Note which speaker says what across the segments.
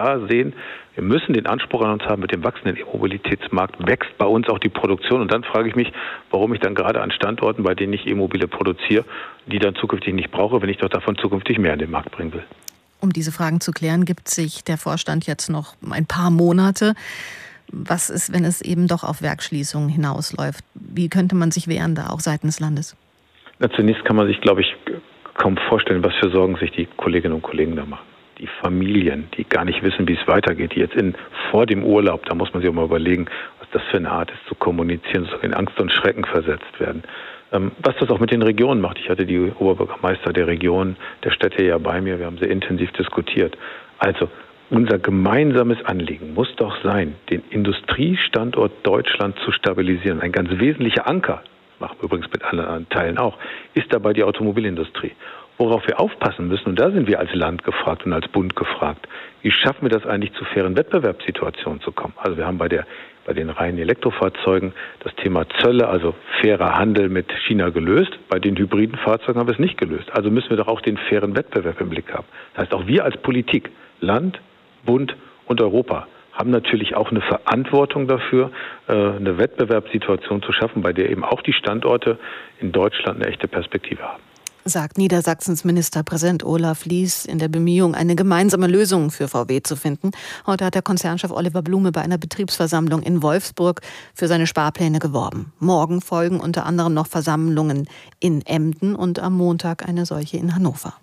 Speaker 1: klar sehen, wir müssen den Anspruch an uns haben, mit dem wachsenden E-Mobilitätsmarkt wächst bei uns auch die Produktion. Und dann frage ich mich, warum ich dann gerade an Standorten, bei denen ich E-Mobile produziere, die dann zukünftig nicht brauche, wenn ich doch davon zukünftig mehr in den Markt bringen will.
Speaker 2: Um diese Fragen zu klären, gibt sich der Vorstand jetzt noch ein paar Monate. Was ist, wenn es eben doch auf Werksschließungen hinausläuft? Wie könnte man sich wehren da auch seitens Landes?
Speaker 1: Na, zunächst kann man sich, glaube ich, kaum vorstellen, was für Sorgen sich die Kolleginnen und Kollegen da machen. Die Familien, die gar nicht wissen, wie es weitergeht, die jetzt vor dem Urlaub, da muss man sich auch mal überlegen, was das für eine Art ist, zu kommunizieren, so in Angst und Schrecken versetzt werden. Was das auch mit den Regionen macht. Ich hatte die Oberbürgermeister der Region, der Städte ja bei mir, wir haben sehr intensiv diskutiert. Also unser gemeinsames Anliegen muss doch sein, den Industriestandort Deutschland zu stabilisieren. Ein ganz wesentlicher Anker, machen wir übrigens mit anderen Teilen auch, ist dabei die Automobilindustrie. Worauf wir aufpassen müssen, und da sind wir als Land gefragt und als Bund gefragt, wie schaffen wir das eigentlich, zu fairen Wettbewerbssituationen zu kommen? Also wir haben bei den reinen Elektrofahrzeugen das Thema Zölle, also fairer Handel mit China gelöst. Bei den hybriden Fahrzeugen haben wir es nicht gelöst. Also müssen wir doch auch den fairen Wettbewerb im Blick haben. Das heißt, auch wir als Politik, Land, Bund und Europa, haben natürlich auch eine Verantwortung dafür, eine Wettbewerbssituation zu schaffen, bei der eben auch die Standorte in Deutschland eine echte Perspektive haben.
Speaker 2: Sagt Niedersachsens Ministerpräsident Olaf Lies in der Bemühung, eine gemeinsame Lösung für VW zu finden. Heute hat der Konzernchef Oliver Blume bei einer Betriebsversammlung in Wolfsburg für seine Sparpläne geworben. Morgen folgen unter anderem noch Versammlungen in Emden und am Montag eine solche in Hannover.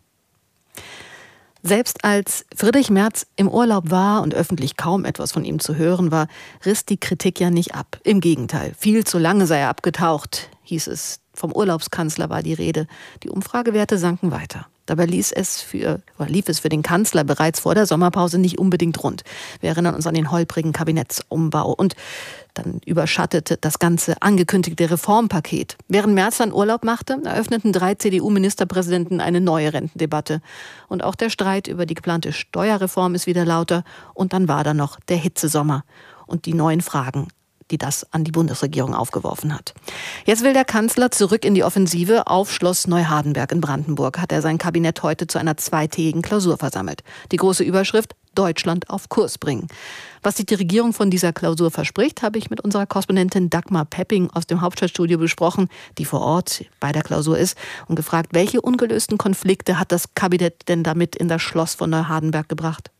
Speaker 2: Selbst als Friedrich Merz im Urlaub war und öffentlich kaum etwas von ihm zu hören war, riss die Kritik ja nicht ab. Im Gegenteil, viel zu lange sei er abgetaucht, hieß es. Vom Urlaubskanzler war die Rede. Die Umfragewerte sanken weiter. Dabei lief es für den Kanzler bereits vor der Sommerpause nicht unbedingt rund. Wir erinnern uns an den holprigen Kabinettsumbau. Und dann überschattete das ganze angekündigte Reformpaket. Während Merz dann Urlaub machte, eröffneten 3 CDU-Ministerpräsidenten eine neue Rentendebatte. Und auch der Streit über die geplante Steuerreform ist wieder lauter. Und dann war da noch der Hitzesommer und die neuen Fragen, die das an die Bundesregierung aufgeworfen hat. Jetzt will der Kanzler zurück in die Offensive. Auf Schloss Neuhardenberg in Brandenburg hat er sein Kabinett heute zu einer 2-tägigen Klausur versammelt. Die große Überschrift: Deutschland auf Kurs bringen. Was sich die Regierung von dieser Klausur verspricht, habe ich mit unserer Korrespondentin Dagmar Pepping aus dem Hauptstadtstudio besprochen, die vor Ort bei der Klausur ist, und gefragt, welche ungelösten Konflikte hat das Kabinett denn damit in das Schloss von Neuhardenberg gebracht?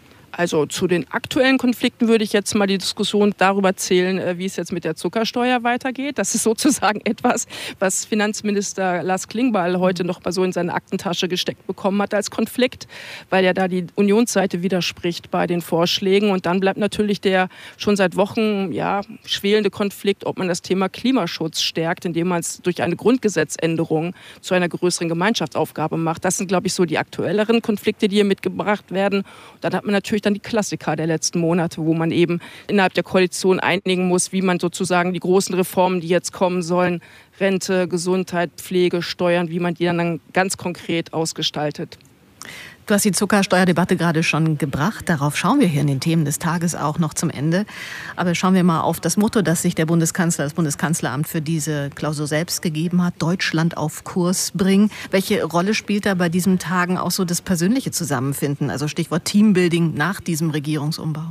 Speaker 3: Also zu den aktuellen Konflikten würde ich jetzt mal die Diskussion darüber zählen, wie es jetzt mit der Zuckersteuer weitergeht. Das ist sozusagen etwas, was Finanzminister Lars Klingbeil heute noch mal so in seine Aktentasche gesteckt bekommen hat als Konflikt, weil ja da die Unionsseite widerspricht bei den Vorschlägen. Und dann bleibt natürlich der schon seit Wochen schwelende Konflikt, ob man das Thema Klimaschutz stärkt, indem man es durch eine Grundgesetzänderung zu einer größeren Gemeinschaftsaufgabe macht. Das sind, glaube ich, so die aktuelleren Konflikte, die hier mitgebracht werden. Und dann hat man natürlich dann die Klassiker der letzten Monate, wo man eben innerhalb der Koalition einigen muss, wie man sozusagen die großen Reformen, die jetzt kommen sollen, Rente, Gesundheit, Pflege, Steuern, wie man die dann ganz konkret ausgestaltet.
Speaker 2: Du hast die Zuckersteuerdebatte gerade schon gebracht. Darauf schauen wir hier in den Themen des Tages auch noch zum Ende. Aber schauen wir mal auf das Motto, das sich das Bundeskanzleramt für diese Klausur selbst gegeben hat: Deutschland auf Kurs bringen. Welche Rolle spielt da bei diesen Tagen auch so das persönliche Zusammenfinden? Also Stichwort Teambuilding nach diesem Regierungsumbau.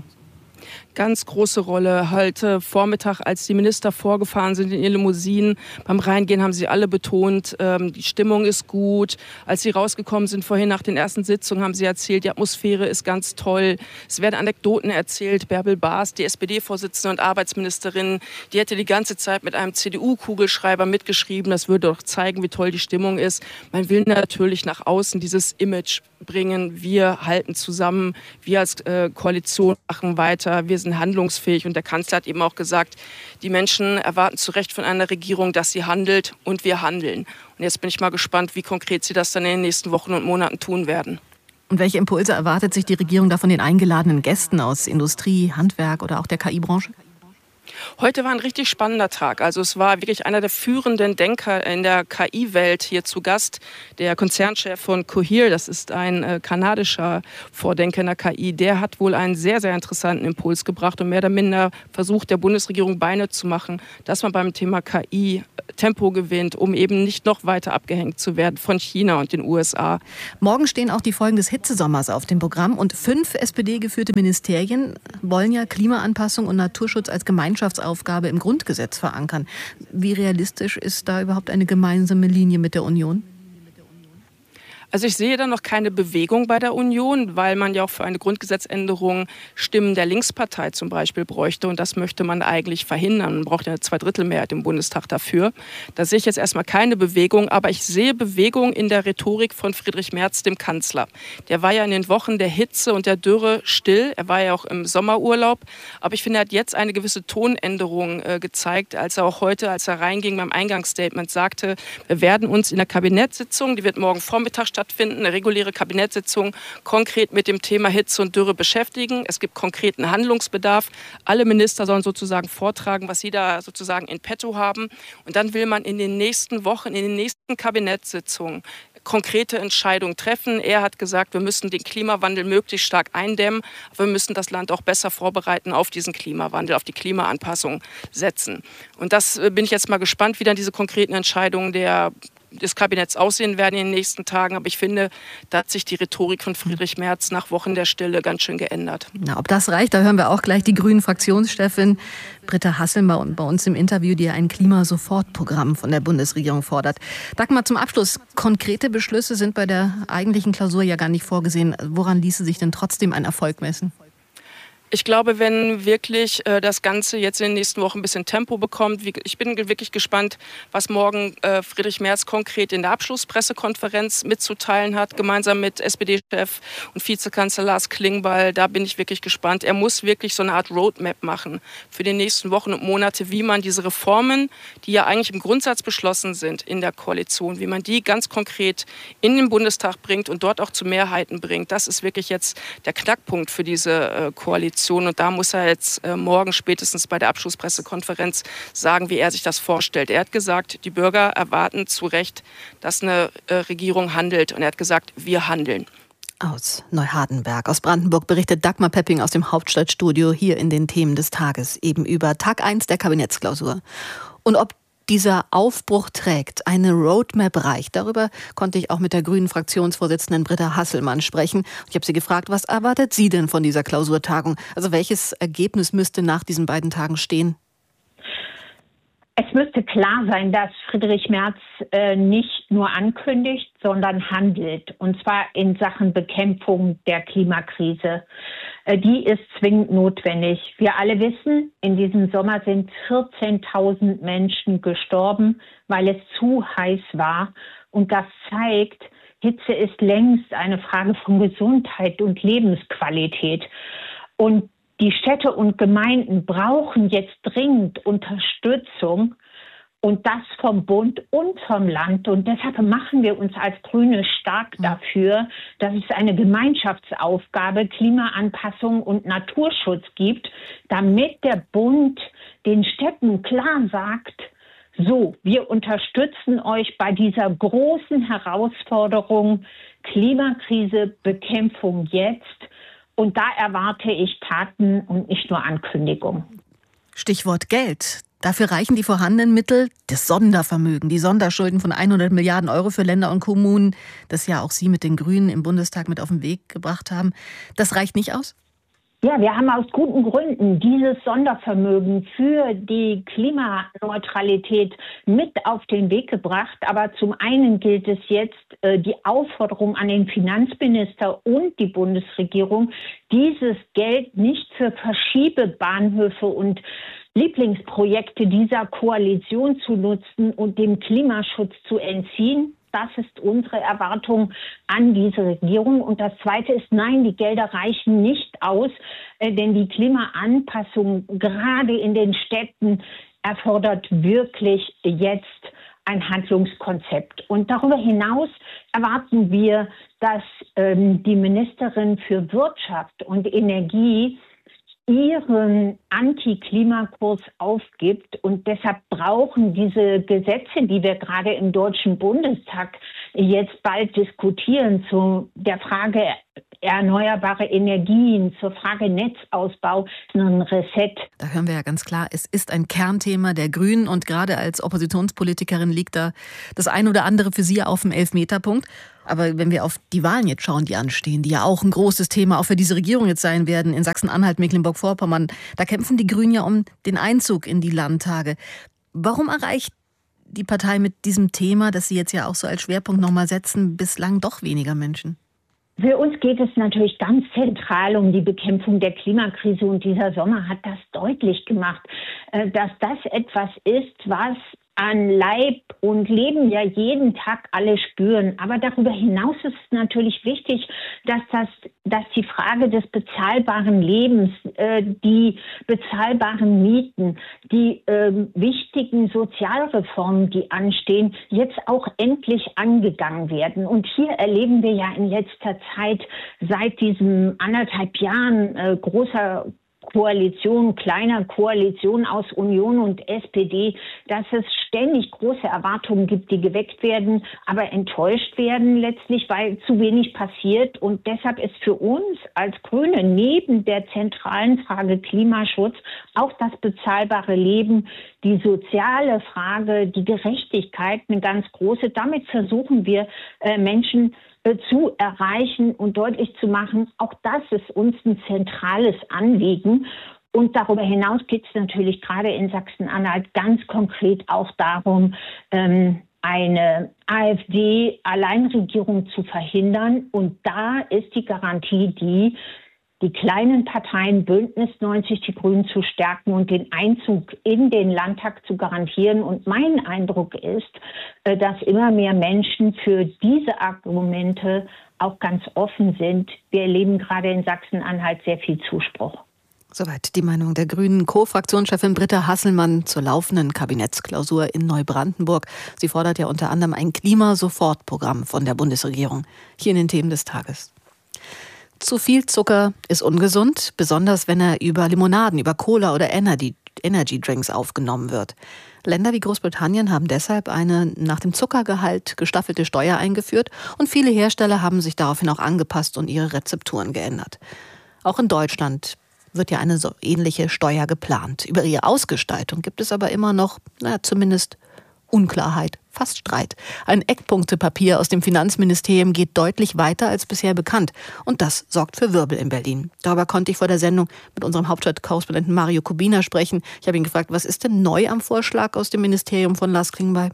Speaker 3: Ganz große Rolle. Heute Vormittag, als die Minister vorgefahren sind in ihren Limousinen, beim Reingehen haben sie alle betont, die Stimmung ist gut. Als sie rausgekommen sind vorhin nach den ersten Sitzungen, haben sie erzählt, die Atmosphäre ist ganz toll. Es werden Anekdoten erzählt. Bärbel Baas, die SPD-Vorsitzende und Arbeitsministerin, die hätte die ganze Zeit mit einem CDU-Kugelschreiber mitgeschrieben. Das würde doch zeigen, wie toll die Stimmung ist. Man will natürlich nach außen dieses Image bringen. Wir halten zusammen, wir als Koalition machen weiter, wir sind handlungsfähig. Und der Kanzler hat eben auch gesagt, die Menschen erwarten zu Recht von einer Regierung, dass sie handelt, und wir handeln. Und jetzt bin ich mal gespannt, wie konkret sie das dann in den nächsten Wochen und Monaten tun werden.
Speaker 2: Und welche Impulse erwartet sich die Regierung da von den eingeladenen Gästen aus Industrie, Handwerk oder auch der KI-Branche?
Speaker 3: Heute war ein richtig spannender Tag. Also es war wirklich einer der führenden Denker in der KI-Welt hier zu Gast. Der Konzernchef von Cohere, das ist ein kanadischer Vordenker in der KI, der hat wohl einen sehr, sehr interessanten Impuls gebracht und mehr oder minder versucht, der Bundesregierung Beine zu machen, dass man beim Thema KI Tempo gewinnt, um eben nicht noch weiter abgehängt zu werden von China und den USA.
Speaker 2: Morgen stehen auch die Folgen des Hitzesommers auf dem Programm und 5 SPD-geführte Ministerien wollen ja Klimaanpassung und Naturschutz als Gemeinschaftsaufgabe im Grundgesetz verankern. Wie realistisch ist da überhaupt eine gemeinsame Linie mit der Union?
Speaker 3: Also ich sehe da noch keine Bewegung bei der Union, weil man ja auch für eine Grundgesetzänderung Stimmen der Linkspartei zum Beispiel bräuchte. Und das möchte man eigentlich verhindern. Man braucht ja eine Zweidrittelmehrheit im Bundestag dafür. Da sehe ich jetzt erstmal keine Bewegung. Aber ich sehe Bewegung in der Rhetorik von Friedrich Merz, dem Kanzler. Der war ja in den Wochen der Hitze und der Dürre still. Er war ja auch im Sommerurlaub. Aber ich finde, er hat jetzt eine gewisse Tonänderung gezeigt, als er auch heute, als er reinging beim Eingangsstatement, sagte, wir werden uns in der Kabinettssitzung, die wird morgen Vormittag stattfinden, eine reguläre Kabinettssitzung, konkret mit dem Thema Hitze und Dürre beschäftigen. Es gibt konkreten Handlungsbedarf. Alle Minister sollen sozusagen vortragen, was sie da sozusagen in petto haben. Und dann will man in den nächsten Wochen, in den nächsten Kabinettssitzungen konkrete Entscheidungen treffen. Er hat gesagt, wir müssen den Klimawandel möglichst stark eindämmen, aber wir müssen das Land auch besser vorbereiten auf diesen Klimawandel, auf die Klimaanpassung setzen. Und das bin ich jetzt mal gespannt, wie dann diese konkreten Entscheidungen des Kabinetts aussehen werden in den nächsten Tagen. Aber ich finde, da hat sich die Rhetorik von Friedrich Merz nach Wochen der Stille ganz schön geändert.
Speaker 2: Na, ob das reicht, da hören wir auch gleich die Grünen-Fraktionschefin Britta Hasselmann bei uns im Interview, die ein Klimasofortprogramm von der Bundesregierung fordert. Dagmar, zum Abschluss. Konkrete Beschlüsse sind bei der eigentlichen Klausur ja gar nicht vorgesehen. Woran ließe sich denn trotzdem ein Erfolg messen?
Speaker 3: Ich glaube, wenn wirklich das Ganze jetzt in den nächsten Wochen ein bisschen Tempo bekommt, ich bin wirklich gespannt, was morgen Friedrich Merz konkret in der Abschlusspressekonferenz mitzuteilen hat, gemeinsam mit SPD-Chef und Vizekanzler Lars Klingbeil. Da bin ich wirklich gespannt. Er muss wirklich so eine Art Roadmap machen für die nächsten Wochen und Monate, wie man diese Reformen, die ja eigentlich im Grundsatz beschlossen sind in der Koalition, wie man die ganz konkret in den Bundestag bringt und dort auch zu Mehrheiten bringt. Das ist wirklich jetzt der Knackpunkt für diese Koalition. Und da muss er jetzt morgen spätestens bei der Abschlusspressekonferenz sagen, wie er sich das vorstellt. Er hat gesagt, die Bürger erwarten zu Recht, dass eine Regierung handelt. Und er hat gesagt, wir handeln.
Speaker 2: Aus Neuhardenberg, aus Brandenburg, berichtet Dagmar Pepping aus dem Hauptstadtstudio hier in den Themen des Tages, eben über Tag 1 der Kabinettsklausur. Und ob dieser Aufbruch trägt, eine Roadmap reicht. Darüber konnte ich auch mit der Grünen-Fraktionsvorsitzenden Britta Hasselmann sprechen. Ich habe sie gefragt, was erwartet sie denn von dieser Klausurtagung? Also welches Ergebnis müsste nach diesen beiden Tagen stehen?
Speaker 4: Es müsste klar sein, dass Friedrich Merz nicht nur ankündigt, sondern handelt. Und zwar in Sachen Bekämpfung der Klimakrise. Die ist zwingend notwendig. Wir alle wissen, in diesem Sommer sind 14.000 Menschen gestorben, weil es zu heiß war. Und das zeigt, Hitze ist längst eine Frage von Gesundheit und Lebensqualität. Und die Städte und Gemeinden brauchen jetzt dringend Unterstützung und das vom Bund und vom Land. Und deshalb machen wir uns als Grüne stark dafür, dass es eine Gemeinschaftsaufgabe Klimaanpassung und Naturschutz gibt, damit der Bund den Städten klar sagt, so, wir unterstützen euch bei dieser großen Herausforderung Klimakrise, Bekämpfung jetzt. Und da erwarte ich Taten und nicht nur Ankündigungen.
Speaker 2: Stichwort Geld. Dafür reichen die vorhandenen Mittel, das Sondervermögen, die Sonderschulden von 100 Milliarden Euro für Länder und Kommunen, das ja auch Sie mit den Grünen im Bundestag mit auf den Weg gebracht haben. Das reicht nicht aus?
Speaker 4: Ja, wir haben aus guten Gründen dieses Sondervermögen für die Klimaneutralität mit auf den Weg gebracht. Aber zum einen gilt es jetzt, die Aufforderung an den Finanzminister und die Bundesregierung, dieses Geld nicht für Verschiebebahnhöfe und Lieblingsprojekte dieser Koalition zu nutzen und dem Klimaschutz zu entziehen. Das ist unsere Erwartung an diese Regierung. Und das Zweite ist, nein, die Gelder reichen nicht aus, denn die Klimaanpassung gerade in den Städten erfordert wirklich jetzt ein Handlungskonzept. Und darüber hinaus erwarten wir, dass die Ministerin für Wirtschaft und Energie ihren Anti-Klimakurs aufgibt. Und deshalb brauchen diese Gesetze, die wir gerade im Deutschen Bundestag jetzt bald diskutieren, zu der Frage erneuerbare Energien, zur Frage Netzausbau, ein Reset.
Speaker 2: Da hören wir ja ganz klar, es ist ein Kernthema der Grünen und gerade als Oppositionspolitikerin liegt da das ein oder andere für Sie auf dem Elfmeterpunkt. Aber wenn wir auf die Wahlen jetzt schauen, die anstehen, die ja auch ein großes Thema auch für diese Regierung jetzt sein werden, in Sachsen-Anhalt, Mecklenburg-Vorpommern, da kämpfen die Grünen ja um den Einzug in die Landtage. Warum erreicht die Partei mit diesem Thema, das Sie jetzt ja auch so als Schwerpunkt nochmal setzen, bislang doch weniger Menschen?
Speaker 4: Für uns geht es natürlich ganz zentral um die Bekämpfung der Klimakrise und dieser Sommer hat das deutlich gemacht, dass das etwas ist, was an Leib und Leben ja jeden Tag alle spüren. Aber darüber hinaus ist es natürlich wichtig, dass die Frage des bezahlbaren Lebens, die bezahlbaren Mieten, die wichtigen Sozialreformen, die anstehen, jetzt auch endlich angegangen werden. Und hier erleben wir ja in letzter Zeit seit diesen 1,5 Jahren großer kleiner Koalition aus Union und SPD, dass es ständig große Erwartungen gibt, die geweckt werden, aber enttäuscht werden letztlich, weil zu wenig passiert. Und deshalb ist für uns als Grüne neben der zentralen Frage Klimaschutz auch das bezahlbare Leben, die soziale Frage, die Gerechtigkeit eine ganz große. Damit versuchen wir Menschen zu erreichen und deutlich zu machen, auch das ist uns ein zentrales Anliegen. Und darüber hinaus geht es natürlich gerade in Sachsen-Anhalt ganz konkret auch darum, eine AfD-Alleinregierung zu verhindern. Und da ist die Garantie die kleinen Parteien Bündnis 90, die Grünen zu stärken und den Einzug in den Landtag zu garantieren. Und mein Eindruck ist, dass immer mehr Menschen für diese Argumente auch ganz offen sind. Wir erleben gerade in Sachsen-Anhalt sehr viel Zuspruch.
Speaker 2: Soweit die Meinung der Grünen Co-Fraktionschefin Britta Hasselmann zur laufenden Kabinettsklausur in Neubrandenburg. Sie fordert ja unter anderem ein Klimasofortprogramm von der Bundesregierung. Hier in den Themen des Tages. Zu viel Zucker ist ungesund, besonders wenn er über Limonaden, über Cola oder Energy Drinks aufgenommen wird. Länder wie Großbritannien haben deshalb eine nach dem Zuckergehalt gestaffelte Steuer eingeführt und viele Hersteller haben sich daraufhin auch angepasst und ihre Rezepturen geändert. Auch in Deutschland wird ja eine so ähnliche Steuer geplant. Über ihre Ausgestaltung gibt es aber immer noch, zumindest Unklarheit, fast Streit. Ein Eckpunktepapier aus dem Finanzministerium geht deutlich weiter als bisher bekannt. Und das sorgt für Wirbel in Berlin. Darüber konnte ich vor der Sendung mit unserem Hauptstadtkorrespondenten Mario Kubina sprechen. Ich habe ihn gefragt, was ist denn neu am Vorschlag aus dem Ministerium von Lars Klingbeil?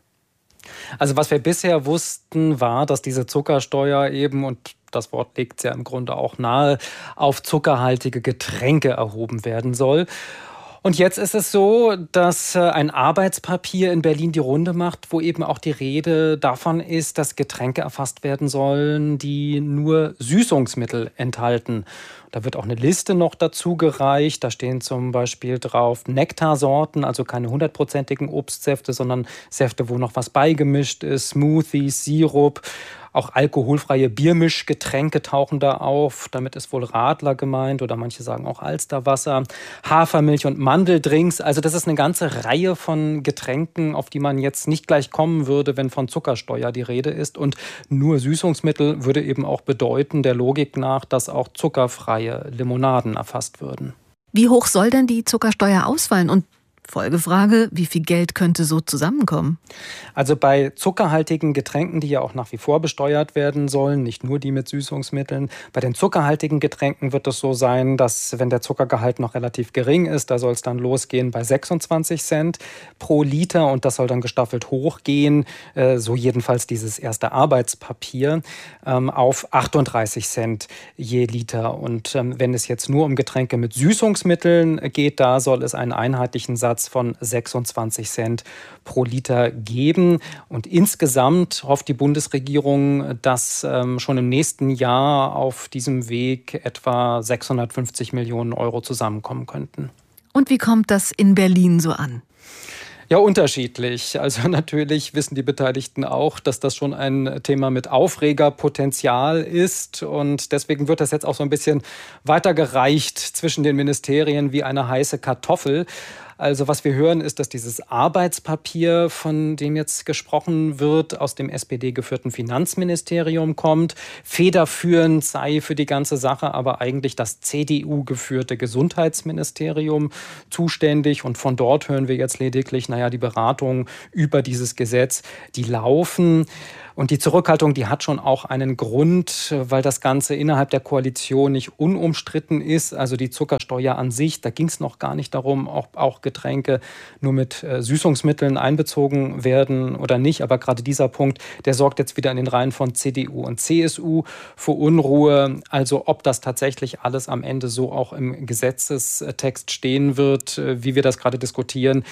Speaker 5: Also was wir bisher wussten, war, dass diese Zuckersteuer eben, und das Wort legt es ja im Grunde auch nahe, auf zuckerhaltige Getränke erhoben werden soll. Und jetzt ist es so, dass ein Arbeitspapier in Berlin die Runde macht, wo eben auch die Rede davon ist, dass Getränke erfasst werden sollen, die nur Süßungsmittel enthalten. Da wird auch eine Liste noch dazu gereicht. Da stehen zum Beispiel drauf Nektarsorten, also keine 100%igen Obstsäfte, sondern Säfte, wo noch was beigemischt ist, Smoothies, Sirup. Auch alkoholfreie Biermischgetränke tauchen da auf. Damit ist wohl Radler gemeint oder manche sagen auch Alsterwasser. Hafermilch und Mandeldrinks. Also das ist eine ganze Reihe von Getränken, auf die man jetzt nicht gleich kommen würde, wenn von Zuckersteuer die Rede ist. Und nur Süßungsmittel würde eben auch bedeuten, der Logik nach, dass auch zuckerfreie Limonaden erfasst würden.
Speaker 2: Wie hoch soll denn die Zuckersteuer ausfallen? Und Folgefrage, wie viel Geld könnte so zusammenkommen?
Speaker 5: Also bei zuckerhaltigen Getränken, die ja auch nach wie vor besteuert werden sollen, nicht nur die mit Süßungsmitteln, bei den zuckerhaltigen Getränken wird es so sein, dass wenn der Zuckergehalt noch relativ gering ist, da soll es dann losgehen bei 26 Cent pro Liter und das soll dann gestaffelt hochgehen, so jedenfalls dieses erste Arbeitspapier, auf 38 Cent je Liter. Und wenn es jetzt nur um Getränke mit Süßungsmitteln geht, da soll es einen einheitlichen Satz von 26 Cent pro Liter geben. Und insgesamt hofft die Bundesregierung, dass schon im nächsten Jahr auf diesem Weg etwa 650 Millionen Euro zusammenkommen könnten.
Speaker 2: Und wie kommt das in Berlin so an?
Speaker 5: Ja, unterschiedlich. Also natürlich wissen die Beteiligten auch, dass das schon ein Thema mit Aufregerpotenzial ist. Und deswegen wird das jetzt auch so ein bisschen weitergereicht zwischen den Ministerien wie eine heiße Kartoffel. Also was wir hören, ist, dass dieses Arbeitspapier, von dem jetzt gesprochen wird, aus dem SPD-geführten Finanzministerium kommt. Federführend sei für die ganze Sache aber eigentlich das CDU-geführte Gesundheitsministerium zuständig. Und von dort hören wir jetzt lediglich, die Beratungen über dieses Gesetz, die laufen. Und die Zurückhaltung, die hat schon auch einen Grund, weil das Ganze innerhalb der Koalition nicht unumstritten ist. Also die Zuckersteuer an sich, da ging es noch gar nicht darum, ob auch Getränke nur mit Süßungsmitteln einbezogen werden oder nicht. Aber gerade dieser Punkt, der sorgt jetzt wieder in den Reihen von CDU und CSU für Unruhe. Also ob das tatsächlich alles am Ende so auch im Gesetzestext stehen wird, wie wir das gerade diskutieren,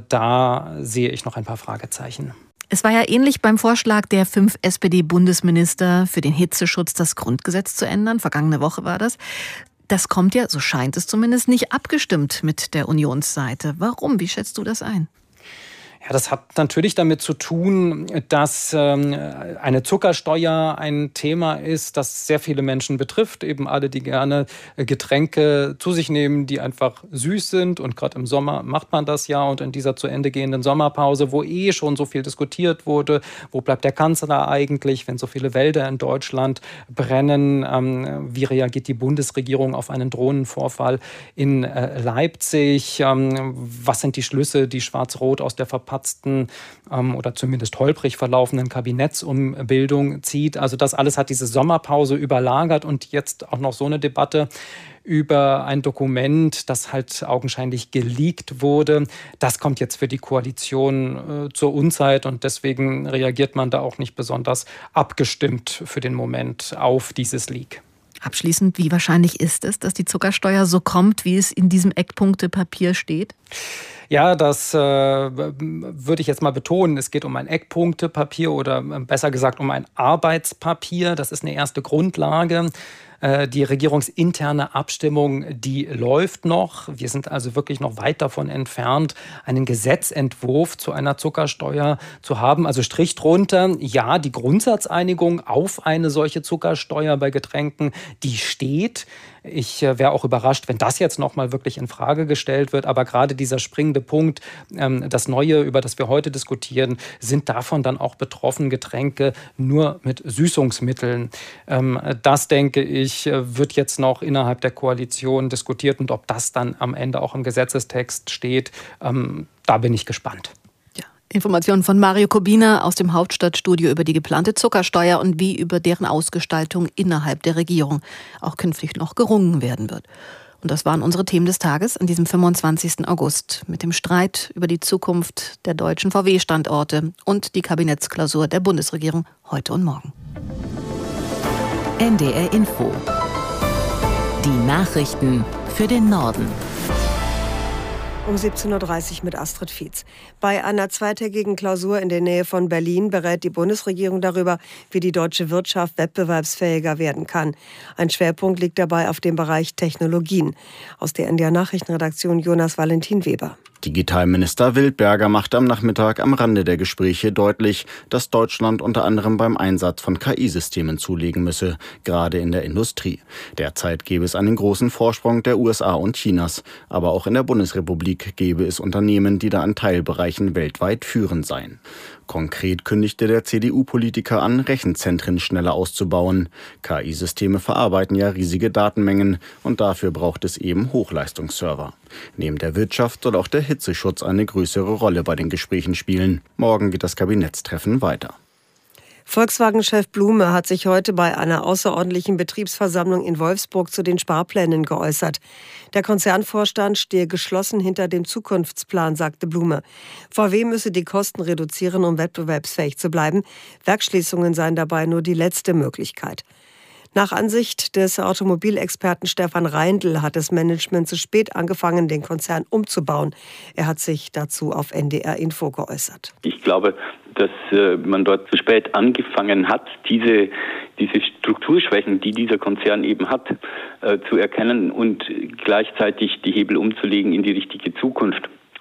Speaker 5: da sehe ich noch ein paar Fragezeichen.
Speaker 2: Es war ja ähnlich beim Vorschlag der 5 SPD-Bundesminister für den Hitzeschutz, das Grundgesetz zu ändern. Vergangene Woche war das. Das kommt ja, so scheint es zumindest, nicht abgestimmt mit der Unionsseite. Warum? Wie schätzt du das ein?
Speaker 5: Ja, das hat natürlich damit zu tun, dass eine Zuckersteuer ein Thema ist, das sehr viele Menschen betrifft. Eben alle, die gerne Getränke zu sich nehmen, die einfach süß sind. Und gerade im Sommer macht man das ja. Und in dieser zu Ende gehenden Sommerpause, wo schon so viel diskutiert wurde, wo bleibt der Kanzler eigentlich, wenn so viele Wälder in Deutschland brennen? Wie reagiert die Bundesregierung auf einen Drohnenvorfall in Leipzig? Was sind die Schlüsse, die Schwarz-Rot aus der verpatzten oder zumindest holprig verlaufenden Kabinettsumbildung zieht. Also das alles hat diese Sommerpause überlagert und jetzt auch noch so eine Debatte über ein Dokument, das halt augenscheinlich geleakt wurde. Das kommt jetzt für die Koalition zur Unzeit und deswegen reagiert man da auch nicht besonders abgestimmt für den Moment auf dieses Leak.
Speaker 2: Abschließend, wie wahrscheinlich ist es, dass die Zuckersteuer so kommt, wie es in diesem Eckpunktepapier steht?
Speaker 5: Ja, das würde ich jetzt mal betonen. Es geht um ein Eckpunktepapier oder besser gesagt um ein Arbeitspapier. Das ist eine erste Grundlage. Die regierungsinterne Abstimmung, die läuft noch. Wir sind also wirklich noch weit davon entfernt, einen Gesetzentwurf zu einer Zuckersteuer zu haben. Also Strich drunter, ja, die Grundsatzeinigung auf eine solche Zuckersteuer bei Getränken, die steht. Ich wäre auch überrascht, wenn das jetzt nochmal wirklich in Frage gestellt wird. Aber gerade dieser springende Punkt, das Neue, über das wir heute diskutieren, sind davon dann auch betroffen, Getränke nur mit Süßungsmitteln. Das, denke ich, wird jetzt noch innerhalb der Koalition diskutiert. Und ob das dann am Ende auch im Gesetzestext steht, da bin ich gespannt.
Speaker 2: Informationen von Mario Kubina aus dem Hauptstadtstudio über die geplante Zuckersteuer und wie über deren Ausgestaltung innerhalb der Regierung auch künftig noch gerungen werden wird. Und das waren unsere Themen des Tages an diesem 25. August mit dem Streit über die Zukunft der deutschen VW-Standorte und die Kabinettsklausur der Bundesregierung heute und morgen.
Speaker 6: NDR Info. Die Nachrichten für den Norden.
Speaker 7: Um 17.30 Uhr mit Astrid Fietz. Bei einer zweitägigen Klausur in der Nähe von Berlin berät die Bundesregierung darüber, wie die deutsche Wirtschaft wettbewerbsfähiger werden kann. Ein Schwerpunkt liegt dabei auf dem Bereich Technologien. Aus der NDR Nachrichtenredaktion Jonas Valentin Weber.
Speaker 8: Digitalminister Wildberger macht am Nachmittag am Rande der Gespräche deutlich, dass Deutschland unter anderem beim Einsatz von KI-Systemen zulegen müsse, gerade in der Industrie. Derzeit gäbe es einen großen Vorsprung der USA und Chinas, aber auch in der Bundesrepublik gäbe es Unternehmen, die da an Teilbereichen weltweit führend seien. Konkret kündigte der CDU-Politiker an, Rechenzentren schneller auszubauen. KI-Systeme verarbeiten ja riesige Datenmengen und dafür braucht es eben Hochleistungsserver. Neben der Wirtschaft soll auch der Hitzeschutz eine größere Rolle bei den Gesprächen spielen. Morgen geht das Kabinettstreffen weiter.
Speaker 7: Volkswagen-Chef Blume hat sich heute bei einer außerordentlichen Betriebsversammlung in Wolfsburg zu den Sparplänen geäußert. Der Konzernvorstand stehe geschlossen hinter dem Zukunftsplan, sagte Blume. VW müsse die Kosten reduzieren, um wettbewerbsfähig zu bleiben. Werksschließungen seien dabei nur die letzte Möglichkeit. Nach Ansicht des Automobilexperten Stefan Reindl hat das Management zu spät angefangen, den Konzern umzubauen. Er hat sich dazu auf NDR Info geäußert.
Speaker 9: Ich glaube, dass man dort zu spät angefangen hat, diese Strukturschwächen, die dieser Konzern eben hat, zu erkennen und gleichzeitig die Hebel umzulegen in die richtige Zukunft.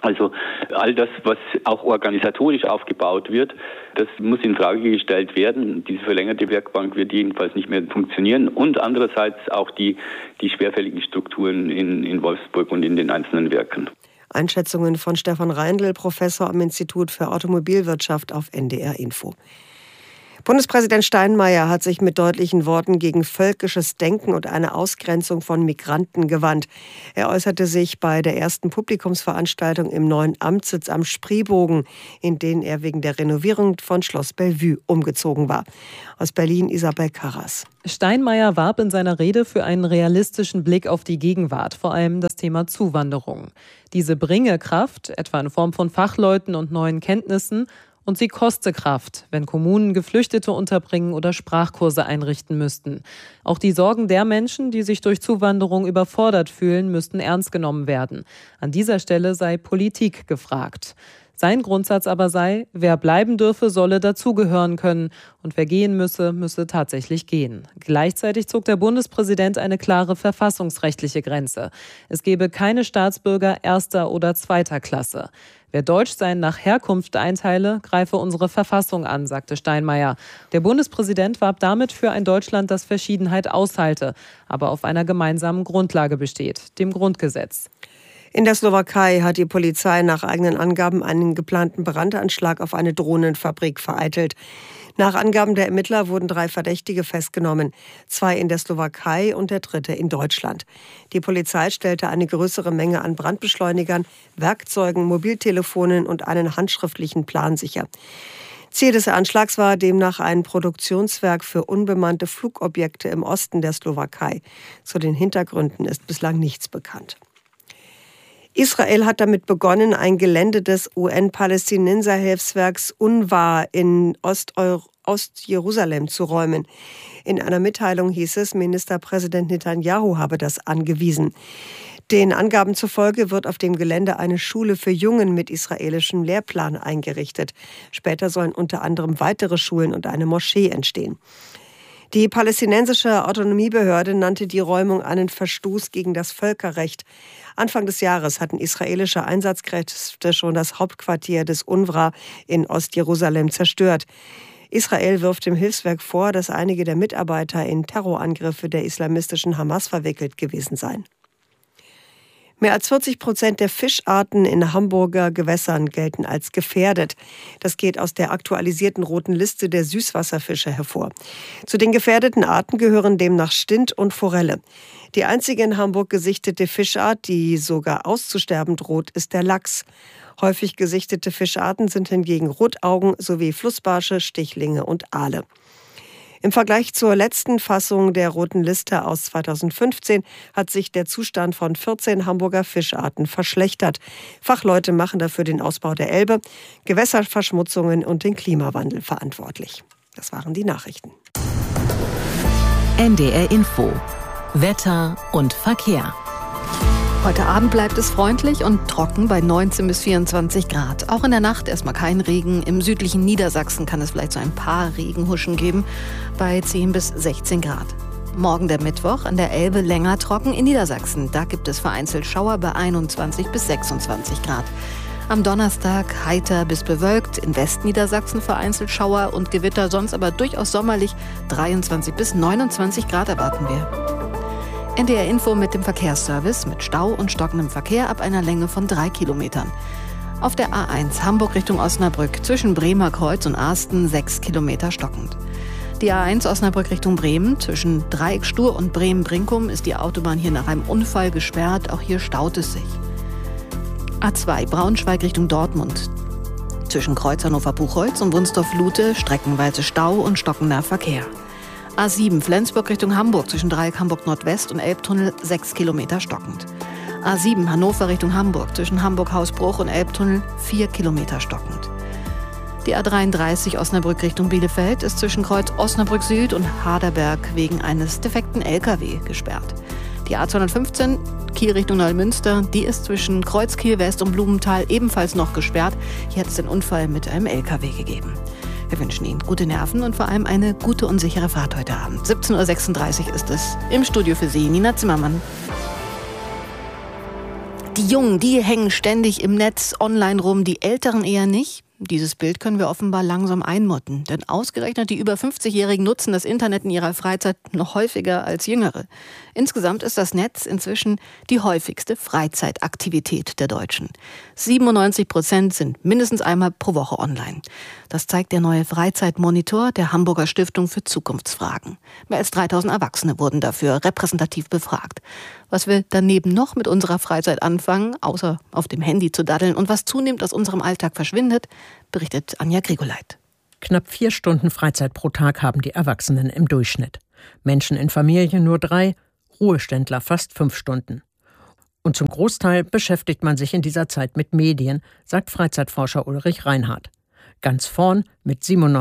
Speaker 9: Also all das, was auch organisatorisch aufgebaut wird, das muss in Frage gestellt werden. Diese verlängerte Werkbank wird jedenfalls nicht mehr funktionieren. Und andererseits auch die schwerfälligen Strukturen in Wolfsburg und in den einzelnen Werken.
Speaker 7: Einschätzungen von Stefan Reindl, Professor am Institut für Automobilwirtschaft auf NDR Info. Bundespräsident Steinmeier hat sich mit deutlichen Worten gegen völkisches Denken und eine Ausgrenzung von Migranten gewandt. Er äußerte sich bei der ersten Publikumsveranstaltung im neuen Amtssitz am Spreebogen, in den er wegen der Renovierung von Schloss Bellevue umgezogen war. Aus Berlin Isabel Karras.
Speaker 10: Steinmeier warb in seiner Rede für einen realistischen Blick auf die Gegenwart, vor allem das Thema Zuwanderung. Diese bringe Kraft, etwa in Form von Fachleuten und neuen Kenntnissen, und sie koste Kraft, wenn Kommunen Geflüchtete unterbringen oder Sprachkurse einrichten müssten. Auch die Sorgen der Menschen, die sich durch Zuwanderung überfordert fühlen, müssten ernst genommen werden. An dieser Stelle sei Politik gefragt. Sein Grundsatz aber sei, wer bleiben dürfe, solle dazugehören können und wer gehen müsse, müsse tatsächlich gehen. Gleichzeitig zog der Bundespräsident eine klare verfassungsrechtliche Grenze. Es gebe keine Staatsbürger erster oder zweiter Klasse. Wer Deutschsein nach Herkunft einteile, greife unsere Verfassung an, sagte Steinmeier. Der Bundespräsident warb damit für ein Deutschland, das Verschiedenheit aushalte, aber auf einer gemeinsamen Grundlage besteht, dem Grundgesetz.
Speaker 7: In der Slowakei hat die Polizei nach eigenen Angaben einen geplanten Brandanschlag auf eine Drohnenfabrik vereitelt. Nach Angaben der Ermittler wurden 3 Verdächtige festgenommen, 2 in der Slowakei und der 3. in Deutschland. Die Polizei stellte eine größere Menge an Brandbeschleunigern, Werkzeugen, Mobiltelefonen und einen handschriftlichen Plan sicher. Ziel des Anschlags war demnach ein Produktionswerk für unbemannte Flugobjekte im Osten der Slowakei. Zu den Hintergründen ist bislang nichts bekannt. Israel hat damit begonnen, ein Gelände des UN-Palästinenser-Hilfswerks UNRWA in Ostjerusalem zu räumen. In einer Mitteilung hieß es, Ministerpräsident Netanyahu habe das angewiesen. Den Angaben zufolge wird auf dem Gelände eine Schule für Jungen mit israelischem Lehrplan eingerichtet. Später sollen unter anderem weitere Schulen und eine Moschee entstehen. Die palästinensische Autonomiebehörde nannte die Räumung einen Verstoß gegen das Völkerrecht. Anfang des Jahres hatten israelische Einsatzkräfte schon das Hauptquartier des UNRWA in Ostjerusalem zerstört. Israel wirft dem Hilfswerk vor, dass einige der Mitarbeiter in Terrorangriffe der islamistischen Hamas verwickelt gewesen seien. Mehr als 40% der Fischarten in Hamburger Gewässern gelten als gefährdet. Das geht aus der aktualisierten roten Liste der Süßwasserfische hervor. Zu den gefährdeten Arten gehören demnach Stint und Forelle. Die einzige in Hamburg gesichtete Fischart, die sogar auszusterben droht, ist der Lachs. Häufig gesichtete Fischarten sind hingegen Rotaugen sowie Flussbarsche, Stichlinge und Aale. Im Vergleich zur letzten Fassung der roten Liste aus 2015 hat sich der Zustand von 14 Hamburger Fischarten verschlechtert. Fachleute machen dafür den Ausbau der Elbe, Gewässerverschmutzungen und den Klimawandel verantwortlich. Das waren die Nachrichten.
Speaker 6: NDR Info. Wetter und Verkehr.
Speaker 2: Heute Abend bleibt es freundlich und trocken bei 19 bis 24 Grad. Auch in der Nacht erstmal kein Regen. Im südlichen Niedersachsen kann es vielleicht so ein paar Regenhuschen geben bei 10 bis 16 Grad. Morgen der Mittwoch an der Elbe länger trocken in Niedersachsen. Da gibt es vereinzelt Schauer bei 21 bis 26 Grad. Am Donnerstag heiter bis bewölkt, in Westniedersachsen vereinzelt Schauer und Gewitter, sonst aber durchaus sommerlich. 23 bis 29 Grad erwarten wir. NDR Info mit dem Verkehrsservice mit Stau und stockendem Verkehr ab einer Länge von 3 Kilometern. Auf der A1 Hamburg Richtung Osnabrück zwischen Bremer Kreuz und Asten 6 Kilometer stockend. Die A1 Osnabrück Richtung Bremen zwischen Dreieck Stur und Bremen-Brinkum ist die Autobahn hier nach einem Unfall gesperrt. Auch hier staut es sich. A2 Braunschweig Richtung Dortmund zwischen Kreuz Hannover-Buchholz und Wunsdorf-Lute streckenweise Stau und stockender Verkehr. A7 Flensburg Richtung Hamburg zwischen Dreieck Hamburg Nordwest und Elbtunnel 6 Kilometer stockend. A7 Hannover Richtung Hamburg zwischen Hamburg-Hausbruch und Elbtunnel 4 Kilometer stockend. Die A33 Osnabrück Richtung Bielefeld ist zwischen Kreuz Osnabrück Süd und Harderberg wegen eines defekten LKW gesperrt. Die A215 Kiel Richtung Neumünster, die ist zwischen Kreuz Kiel West und Blumenthal ebenfalls noch gesperrt. Hier hat es den Unfall mit einem LKW gegeben. Wir wünschen Ihnen gute Nerven und vor allem eine gute und sichere Fahrt heute Abend. 17.36 Uhr ist es. Im Studio für Sie Nina Zimmermann. Die Jungen, die hängen ständig im Netz online rum, die Älteren eher nicht. Dieses Bild können wir offenbar langsam einmotten. Denn ausgerechnet die über 50-Jährigen nutzen das Internet in ihrer Freizeit noch häufiger als Jüngere. Insgesamt ist das Netz inzwischen die häufigste Freizeitaktivität der Deutschen. 97% sind mindestens einmal pro Woche online. Das zeigt der neue Freizeitmonitor der Hamburger Stiftung für Zukunftsfragen. Mehr als 3000 Erwachsene wurden dafür repräsentativ befragt. Was wir daneben noch mit unserer Freizeit anfangen, außer auf dem Handy zu daddeln, und was zunehmend aus unserem Alltag verschwindet, berichtet Anja Grigoleit.
Speaker 11: Knapp 4 Stunden Freizeit pro Tag haben die Erwachsenen im Durchschnitt. Menschen in Familien nur 3, Ruheständler fast 5 Stunden. Und zum Großteil beschäftigt man sich in dieser Zeit mit Medien, sagt Freizeitforscher Ulrich Reinhardt. Ganz vorn mit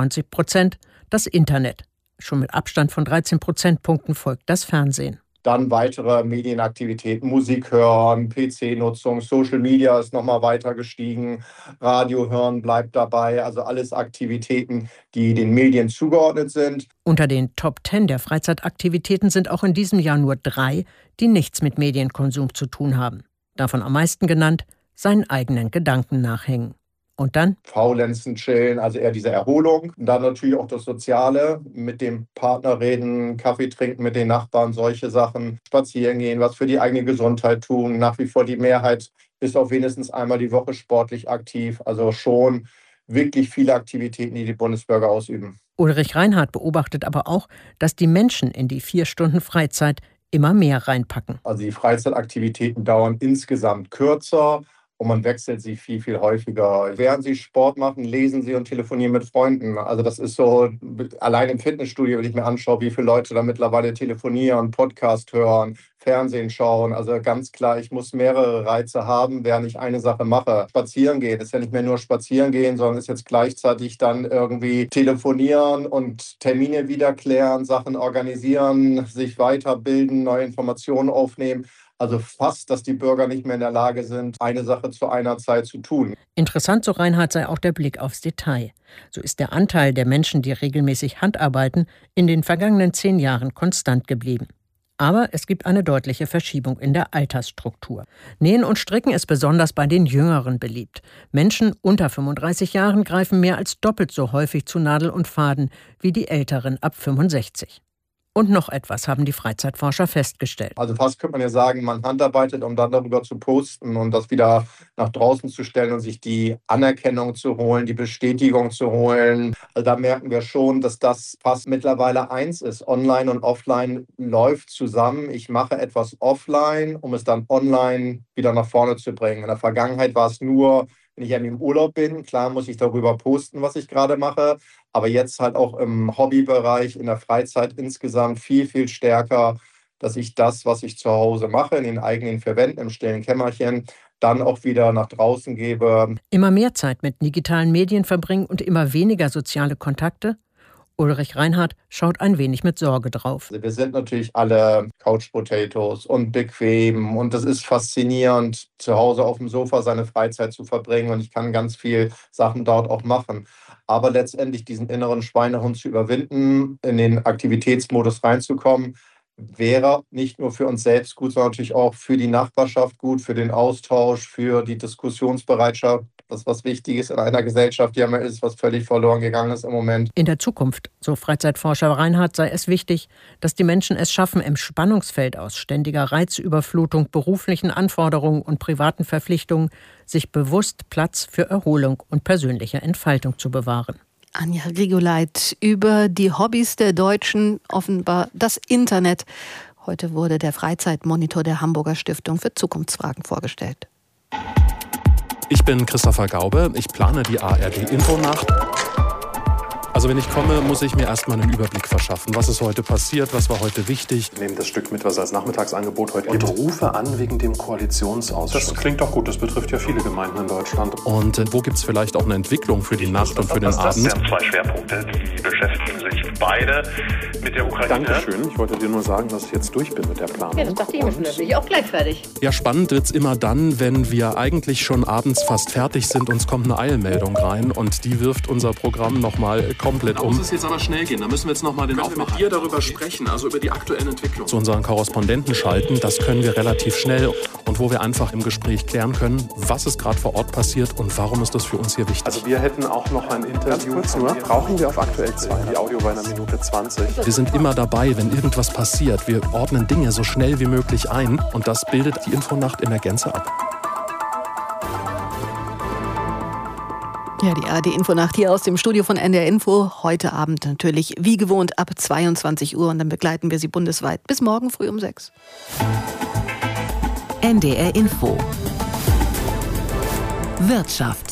Speaker 11: 97% das Internet. Schon mit Abstand von 13 Prozentpunkten folgt das Fernsehen.
Speaker 12: Dann weitere Medienaktivitäten, Musik hören, PC-Nutzung, Social Media ist nochmal weiter gestiegen, Radio hören bleibt dabei, also alles Aktivitäten, die den Medien zugeordnet sind.
Speaker 11: Unter den Top 10 der Freizeitaktivitäten sind auch in diesem Jahr nur 3, die nichts mit Medienkonsum zu tun haben. Davon am meisten genannt, seinen eigenen Gedanken nachhängen. Und dann?
Speaker 12: Faulenzen, chillen, also eher diese Erholung. Und dann natürlich auch das Soziale, mit dem Partner reden, Kaffee trinken mit den Nachbarn, solche Sachen. Spazieren gehen, was für die eigene Gesundheit tun. Nach wie vor die Mehrheit ist auch wenigstens einmal die Woche sportlich aktiv. Also schon wirklich viele Aktivitäten, die die Bundesbürger ausüben.
Speaker 11: Ulrich Reinhardt beobachtet aber auch, dass die Menschen in die 4 Stunden Freizeit immer mehr reinpacken.
Speaker 12: Also die Freizeitaktivitäten dauern insgesamt kürzer. Und man wechselt sie viel, viel häufiger. Während sie Sport machen, lesen sie und telefonieren mit Freunden. Also das ist so, allein im Fitnessstudio, wenn ich mir anschaue, wie viele Leute da mittlerweile telefonieren, Podcast hören, Fernsehen schauen. Also ganz klar, ich muss mehrere Reize haben, während ich eine Sache mache. Spazieren gehen ist ja nicht mehr nur spazieren gehen, sondern ist jetzt gleichzeitig dann irgendwie telefonieren und Termine wieder klären, Sachen organisieren, sich weiterbilden, neue Informationen aufnehmen. Also fast, dass die Bürger nicht mehr in der Lage sind, eine Sache zu einer Zeit zu tun.
Speaker 11: Interessant, so Reinhardt, sei auch der Blick aufs Detail. So ist der Anteil der Menschen, die regelmäßig handarbeiten, in den vergangenen 10 Jahren konstant geblieben. Aber es gibt eine deutliche Verschiebung in der Altersstruktur. Nähen und Stricken ist besonders bei den Jüngeren beliebt. Menschen unter 35 Jahren greifen mehr als doppelt so häufig zu Nadel und Faden wie die Älteren ab 65. Und noch etwas haben die Freizeitforscher festgestellt.
Speaker 12: Also fast könnte man ja sagen, man handarbeitet, um dann darüber zu posten und das wieder nach draußen zu stellen und sich die Anerkennung zu holen, die Bestätigung zu holen. Also da merken wir schon, dass das fast mittlerweile eins ist. Online und offline läuft zusammen. Ich mache etwas offline, um es dann online wieder nach vorne zu bringen. In der Vergangenheit war es nur, wenn ich im Urlaub bin, klar muss ich darüber posten, was ich gerade mache. Aber jetzt halt auch im Hobbybereich, in der Freizeit insgesamt viel, viel stärker, dass ich das, was ich zu Hause mache, in den eigenen 4 Wänden, im stillen Kämmerchen, dann auch wieder nach draußen gebe.
Speaker 11: Immer mehr Zeit mit digitalen Medien verbringen und immer weniger soziale Kontakte? Ulrich Reinhardt schaut ein wenig mit Sorge drauf.
Speaker 12: Wir sind natürlich alle Couch-Potatoes und bequem und es ist faszinierend, zu Hause auf dem Sofa seine Freizeit zu verbringen und ich kann ganz viel Sachen dort auch machen. Aber letztendlich diesen inneren Schweinehund zu überwinden, in den Aktivitätsmodus reinzukommen, wäre nicht nur für uns selbst gut, sondern natürlich auch für die Nachbarschaft gut, für den Austausch, für die Diskussionsbereitschaft. Das, was wichtig ist in einer Gesellschaft, die einmal ist, was völlig verloren gegangen ist im Moment.
Speaker 11: In der Zukunft, so Freizeitforscher Reinhardt, sei es wichtig, dass die Menschen es schaffen, im Spannungsfeld aus ständiger Reizüberflutung, beruflichen Anforderungen und privaten Verpflichtungen sich bewusst Platz für Erholung und persönliche Entfaltung zu bewahren.
Speaker 2: Anja Grigoleit über die Hobbys der Deutschen, offenbar das Internet. Heute wurde der Freizeitmonitor der Hamburger Stiftung für Zukunftsfragen vorgestellt.
Speaker 13: Ich bin Christopher Gaube, ich plane die ARD-Infonacht. Also wenn ich komme, muss ich mir erstmal einen Überblick verschaffen. Was ist heute passiert, was war heute wichtig?
Speaker 14: Ich nehme das Stück mit, was als Nachmittagsangebot heute gibt.
Speaker 13: Und rufe an wegen dem Koalitionsausschuss.
Speaker 14: Das klingt doch gut, das betrifft ja viele Gemeinden in Deutschland.
Speaker 13: Und wo gibt es vielleicht auch eine Entwicklung für die Nacht und für den Abend?
Speaker 14: Das sind 2 Schwerpunkte, die beschäftigen sich beide mit der Ukraine.
Speaker 13: Dankeschön, ich wollte dir nur sagen, dass ich jetzt durch bin mit der Planung.
Speaker 15: Ja, das dachte ich mir schon, da bin ich auch gleich fertig.
Speaker 13: Ja, spannend wird's immer dann, wenn wir eigentlich schon abends fast fertig sind, uns kommt eine Eilmeldung rein und die wirft unser Programm nochmal komplett um.
Speaker 16: Da muss es jetzt aber schnell gehen. Da müssen wir jetzt nochmal den Aufmacher mit dir darüber sprechen, also über die aktuellen Entwicklungen.
Speaker 13: Zu unseren Korrespondenten schalten, das können wir relativ schnell. Und wo wir einfach im Gespräch klären können, was ist gerade vor Ort passiert und warum ist das für uns hier wichtig.
Speaker 16: Also wir hätten auch noch ein Interview. Ganz kurz nur, brauchen wir auf aktuell 2. Die Audio bei 1:20.
Speaker 13: Wir sind immer dabei, wenn irgendwas passiert. Wir ordnen Dinge so schnell wie möglich ein und das bildet die Infonacht in der Gänze ab.
Speaker 2: Ja, die ARD-Infonacht hier aus dem Studio von NDR Info. Heute Abend natürlich wie gewohnt ab 22 Uhr und dann begleiten wir Sie bundesweit bis morgen früh um 6.
Speaker 6: NDR Info. Wirtschaft.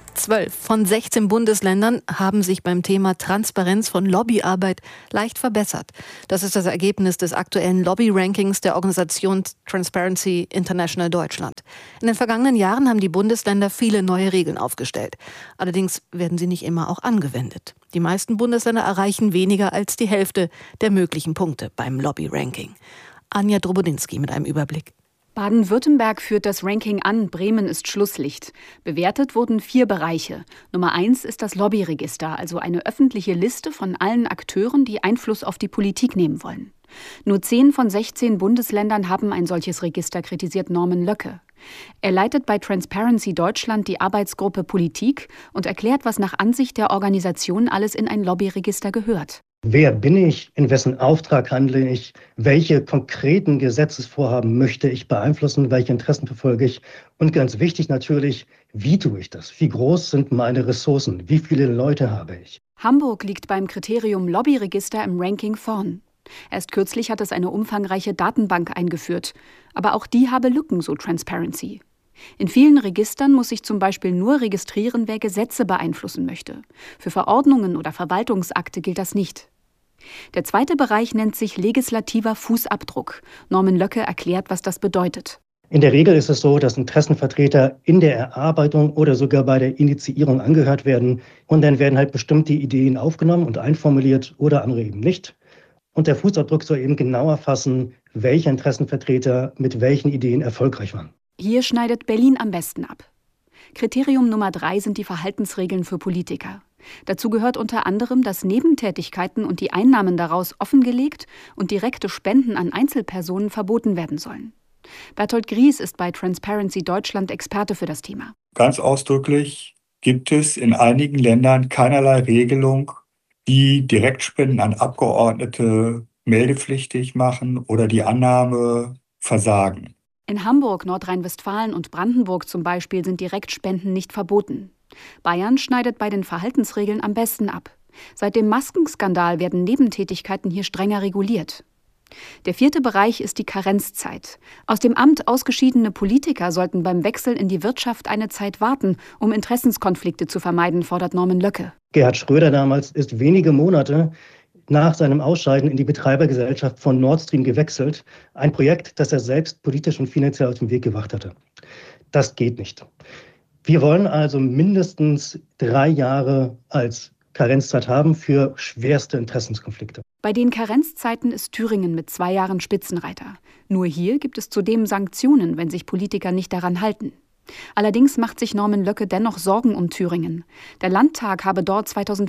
Speaker 2: 12 von 16 Bundesländern haben sich beim Thema Transparenz von Lobbyarbeit leicht verbessert. Das ist das Ergebnis des aktuellen Lobby-Rankings der Organisation Transparency International Deutschland. In den vergangenen Jahren haben die Bundesländer viele neue Regeln aufgestellt. Allerdings werden sie nicht immer auch angewendet. Die meisten Bundesländer erreichen weniger als die Hälfte der möglichen Punkte beim Lobby-Ranking. Anja Drobodinski mit einem Überblick.
Speaker 17: Baden-Württemberg führt das Ranking an, Bremen ist Schlusslicht. Bewertet wurden 4 Bereiche. Nummer 1 ist das Lobbyregister, also eine öffentliche Liste von allen Akteuren, die Einfluss auf die Politik nehmen wollen. Nur 10 von 16 Bundesländern haben ein solches Register, kritisiert Norman Löcke. Er leitet bei Transparency Deutschland die Arbeitsgruppe Politik und erklärt, was nach Ansicht der Organisation alles in ein Lobbyregister gehört.
Speaker 18: Wer bin ich? In wessen Auftrag handle ich? Welche konkreten Gesetzesvorhaben möchte ich beeinflussen? Welche Interessen verfolge ich? Und ganz wichtig natürlich, wie tue ich das? Wie groß sind meine Ressourcen? Wie viele Leute habe ich?
Speaker 17: Hamburg liegt beim Kriterium Lobbyregister im Ranking vorn. Erst kürzlich hat es eine umfangreiche Datenbank eingeführt. Aber auch die habe Lücken, so Transparency. In vielen Registern muss sich zum Beispiel nur registrieren, wer Gesetze beeinflussen möchte. Für Verordnungen oder Verwaltungsakte gilt das nicht. Der zweite Bereich nennt sich legislativer Fußabdruck. Norman Löcke erklärt, was das bedeutet.
Speaker 18: In der Regel ist es so, dass Interessenvertreter in der Erarbeitung oder sogar bei der Initiierung angehört werden. Und dann werden halt bestimmte Ideen aufgenommen und einformuliert oder andere eben nicht. Und der Fußabdruck soll eben genau erfassen, welche Interessenvertreter mit welchen Ideen erfolgreich waren.
Speaker 17: Hier schneidet Berlin am besten ab. Kriterium Nummer 3 sind die Verhaltensregeln für Politiker. Dazu gehört unter anderem, dass Nebentätigkeiten und die Einnahmen daraus offengelegt und direkte Spenden an Einzelpersonen verboten werden sollen. Bertolt Gries ist bei Transparency Deutschland Experte für das Thema.
Speaker 19: Ganz ausdrücklich gibt es in einigen Ländern keinerlei Regelung, die Direktspenden an Abgeordnete meldepflichtig machen oder die Annahme versagen.
Speaker 17: In Hamburg, Nordrhein-Westfalen und Brandenburg zum Beispiel sind Direktspenden nicht verboten. Bayern schneidet bei den Verhaltensregeln am besten ab. Seit dem Maskenskandal werden Nebentätigkeiten hier strenger reguliert. Der vierte Bereich ist die Karenzzeit. Aus dem Amt ausgeschiedene Politiker sollten beim Wechsel in die Wirtschaft eine Zeit warten, um Interessenskonflikte zu vermeiden, fordert Norman Löcke.
Speaker 18: Gerhard Schröder damals ist wenige Monate nach seinem Ausscheiden in die Betreibergesellschaft von Nord Stream gewechselt. Ein Projekt, das er selbst politisch und finanziell auf den Weg gebracht hatte. Das geht nicht. Wir wollen also mindestens 3 Jahre als Karenzzeit haben für schwerste Interessenskonflikte.
Speaker 17: Bei den Karenzzeiten ist Thüringen mit 2 Jahren Spitzenreiter. Nur hier gibt es zudem Sanktionen, wenn sich Politiker nicht daran halten. Allerdings macht sich Norman Löcke dennoch Sorgen um Thüringen. Der Landtag habe dort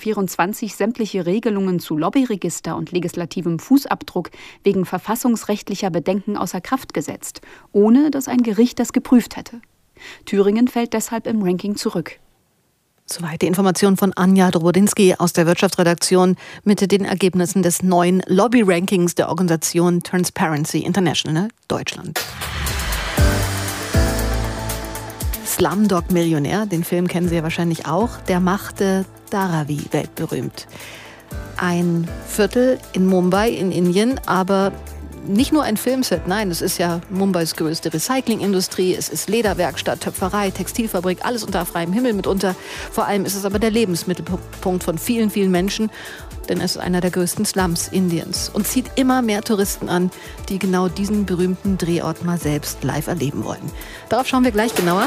Speaker 17: 2024 sämtliche Regelungen zu Lobbyregister und legislativem Fußabdruck wegen verfassungsrechtlicher Bedenken außer Kraft gesetzt, ohne dass ein Gericht das geprüft hätte. Thüringen fällt deshalb im Ranking zurück.
Speaker 2: Soweit die Information von Anja Drobodinski aus der Wirtschaftsredaktion mit den Ergebnissen des neuen Lobby-Rankings der Organisation Transparency International Deutschland. Slumdog Millionär, den Film kennen Sie ja wahrscheinlich auch, der machte Dharavi weltberühmt. Ein Viertel in Mumbai in Indien, aber nicht nur ein Filmset, nein, es ist ja Mumbais größte Recyclingindustrie, es ist Lederwerkstatt, Töpferei, Textilfabrik, alles unter freiem Himmel mitunter. Vor allem ist es aber der Lebensmittelpunkt von vielen, vielen Menschen, denn es ist einer der größten Slums Indiens und zieht immer mehr Touristen an, die genau diesen berühmten Drehort mal selbst live erleben wollen. Darauf schauen wir gleich genauer.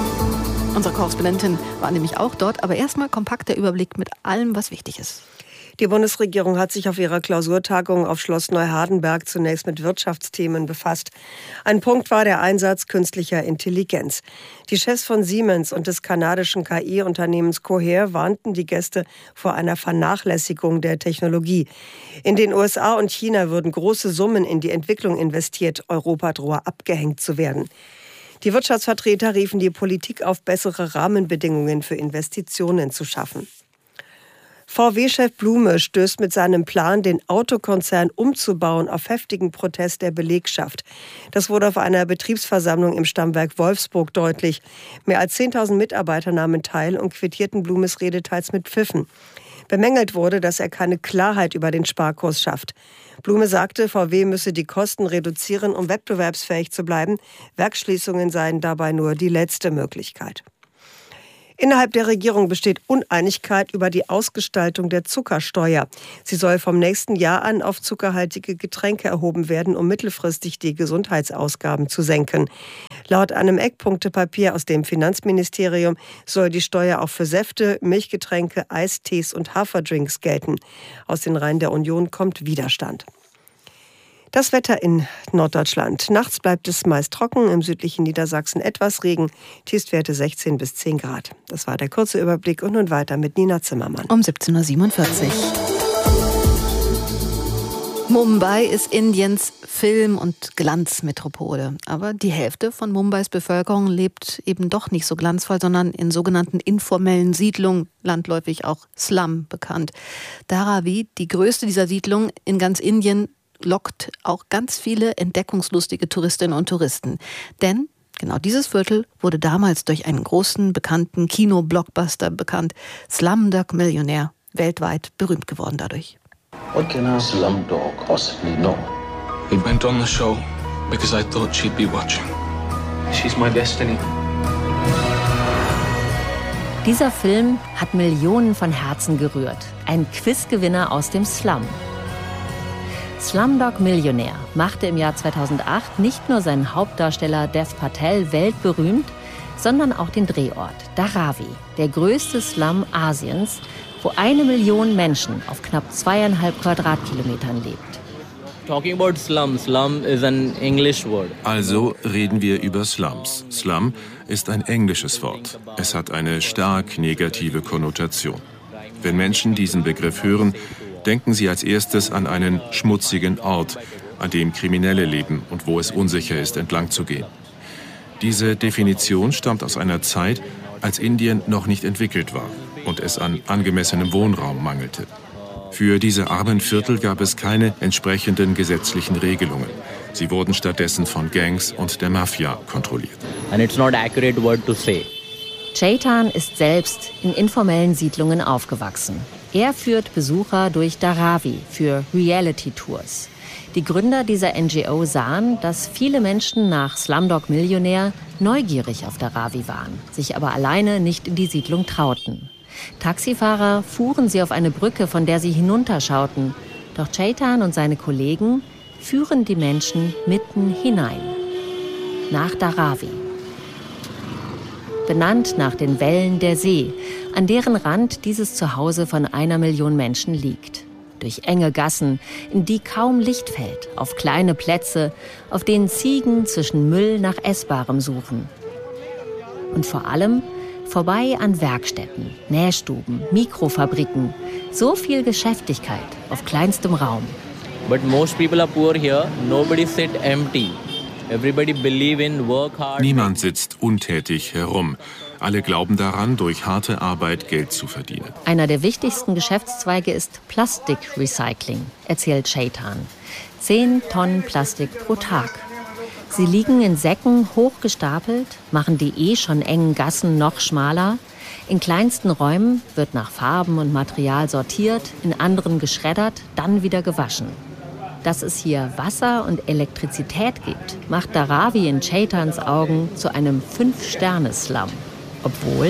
Speaker 2: Unsere Korrespondentin war nämlich auch dort, aber erstmal kompakt der Überblick mit allem, was wichtig ist.
Speaker 7: Die Bundesregierung hat sich auf ihrer Klausurtagung auf Schloss Neuhardenberg zunächst mit Wirtschaftsthemen befasst. Ein Punkt war der Einsatz künstlicher Intelligenz. Die Chefs von Siemens und des kanadischen KI-Unternehmens Cohere warnten die Gäste vor einer Vernachlässigung der Technologie. In den USA und China würden große Summen in die Entwicklung investiert. Europa drohe abgehängt zu werden. Die Wirtschaftsvertreter riefen die Politik auf, bessere Rahmenbedingungen für Investitionen zu schaffen. VW-Chef Blume stößt mit seinem Plan, den Autokonzern umzubauen, auf heftigen Protest der Belegschaft. Das wurde auf einer Betriebsversammlung im Stammwerk Wolfsburg deutlich. Mehr als 10.000 Mitarbeiter nahmen teil und quittierten Blumes Rede teils mit Pfiffen. Bemängelt wurde, dass er keine Klarheit über den Sparkurs schafft. Blume sagte, VW müsse die Kosten reduzieren, um wettbewerbsfähig zu bleiben. Werksschließungen seien dabei nur die letzte Möglichkeit. Innerhalb der Regierung besteht Uneinigkeit über die Ausgestaltung der Zuckersteuer. Sie soll vom nächsten Jahr an auf zuckerhaltige Getränke erhoben werden, um mittelfristig die Gesundheitsausgaben zu senken. Laut einem Eckpunktepapier aus dem Finanzministerium soll die Steuer auch für Säfte, Milchgetränke, Eistees und Haferdrinks gelten. Aus den Reihen der Union kommt Widerstand. Das Wetter in Norddeutschland. Nachts bleibt es meist trocken, im südlichen Niedersachsen etwas Regen, Tiefstwerte 16 bis 10 Grad. Das war der kurze Überblick und nun weiter mit Nina Zimmermann.
Speaker 2: Um 17.47 Uhr. Mumbai ist Indiens Film- und Glanzmetropole. Aber die Hälfte von Mumbais Bevölkerung lebt eben doch nicht so glanzvoll, sondern in sogenannten informellen Siedlungen, landläufig auch Slum bekannt. Dharavi, die größte dieser Siedlungen in ganz Indien, lockt auch ganz viele entdeckungslustige Touristinnen und Touristen. Denn genau dieses Viertel wurde damals durch einen großen, bekannten Kino-Blockbuster bekannt. Slumdog Millionär, weltweit berühmt geworden dadurch.
Speaker 20: What can our Slumdog possibly know? We went on the show because I thought she'd be watching. She's my destiny.
Speaker 21: Dieser Film hat Millionen von Herzen gerührt. Ein Quizgewinner aus dem Slum. Slumdog Millionär machte im Jahr 2008 nicht nur seinen Hauptdarsteller Dev Patel weltberühmt, sondern auch den Drehort Dharavi, der größte Slum Asiens, wo 1 Million Menschen auf knapp 2,5 Quadratkilometern lebt.
Speaker 22: Also reden wir über Slums. Slum ist ein englisches Wort. Es hat eine stark negative Konnotation. Wenn Menschen diesen Begriff hören, denken Sie als erstes an einen schmutzigen Ort, an dem Kriminelle leben und wo es unsicher ist, entlang zu gehen. Diese Definition stammt aus einer Zeit, als Indien noch nicht entwickelt war und es an angemessenem Wohnraum mangelte. Für diese armen Viertel gab es keine entsprechenden gesetzlichen Regelungen. Sie wurden stattdessen von Gangs und der Mafia kontrolliert.
Speaker 21: And it's not accurate word to say. Chaitan ist selbst in informellen Siedlungen aufgewachsen. Er führt Besucher durch Dharavi für Reality-Tours. Die Gründer dieser NGO sahen, dass viele Menschen nach Slumdog Millionär neugierig auf Dharavi waren, sich aber alleine nicht in die Siedlung trauten. Taxifahrer fuhren sie auf eine Brücke, von der sie hinunterschauten. Doch Chaitan und seine Kollegen führen die Menschen mitten hinein. Nach Dharavi. Benannt nach den Wellen der See, an deren Rand dieses Zuhause von 1 Million Menschen liegt. Durch enge Gassen, in die kaum Licht fällt, auf kleine Plätze, auf denen Ziegen zwischen Müll nach Essbarem suchen. Und vor allem vorbei an Werkstätten, Nähstuben, Mikrofabriken. So viel Geschäftigkeit auf kleinstem Raum.
Speaker 23: But most people are poor here. Nobody sit empty. Everybody believe in work hard.
Speaker 22: Niemand sitzt untätig herum. Alle glauben daran, durch harte Arbeit Geld zu verdienen.
Speaker 21: Einer der wichtigsten Geschäftszweige ist Plastikrecycling, erzählt Chaitan. 10 Tonnen Plastik pro Tag. Sie liegen in Säcken hochgestapelt, machen die schon engen Gassen noch schmaler. In kleinsten Räumen wird nach Farben und Material sortiert, in anderen geschreddert, dann wieder gewaschen. Dass es hier Wasser und Elektrizität gibt, macht Dharavi in Chaitans Augen zu einem 5-Sterne-Slum. Obwohl,